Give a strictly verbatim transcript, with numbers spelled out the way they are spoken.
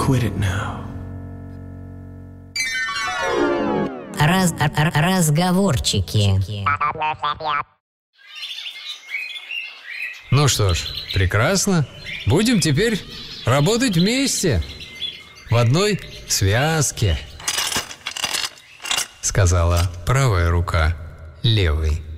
quit it now. Раз, р- разговорчики. Ну что ж, прекрасно. Будем теперь работать вместе. В одной связке, сказала правая рука левой.